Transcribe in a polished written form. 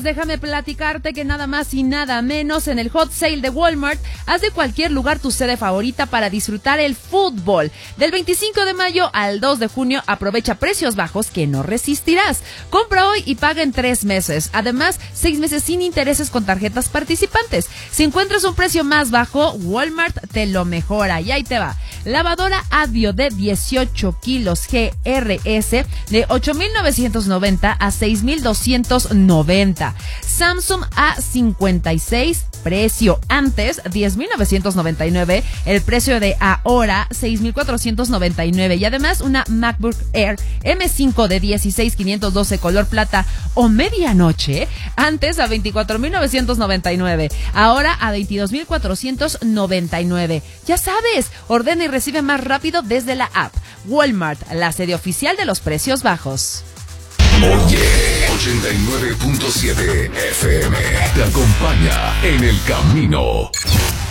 déjame platicarte que nada más y nada menos en el Hot Sale de Walmart, haz de cualquier lugar tu sede favorita para disfrutar el fútbol. Del 25 de mayo al 2 de junio aprovecha precios bajos que no resistirás. Compra hoy y paga en 3 meses. Además, 6 meses sin intereses con tarjetas participantes. Si encuentras un precio más bajo, Walmart te lo mejora. Y ahí te va. Lavadora Advio de 18 kilos GRS de 8,990 a 6,290. Samsung A56, precio antes 10,999, el precio de ahora 6,499. Y además una MacBook Air M5 de 16,512 color plata o medianoche, antes a 24,999, ahora a 22,499. Ya sabes, ordena y recibe más rápido desde la app. Walmart, la sede oficial de los precios bajos. Oye, 89.7 FM te acompaña en el camino.